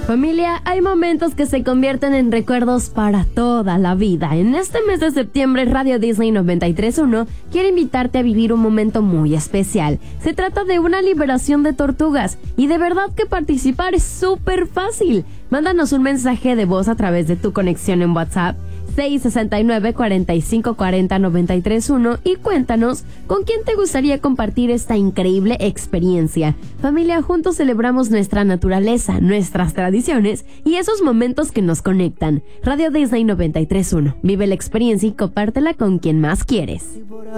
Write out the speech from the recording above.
Familia, hay momentos que se convierten en recuerdos para toda la vida. En este mes de septiembre, Radio Disney 93.1 quiere invitarte a vivir un momento muy especial. Se trata de una liberación de tortugas y de verdad que participar es súper fácil. Mándanos un mensaje de voz a través de tu conexión en WhatsApp 669-4540-931 y cuéntanos con quién te gustaría compartir esta increíble experiencia. Familia, juntos celebramos nuestra naturaleza, nuestras tradiciones y esos momentos que nos conectan. Radio Disney 93.1. Vive la experiencia y compártela con quien más quieres.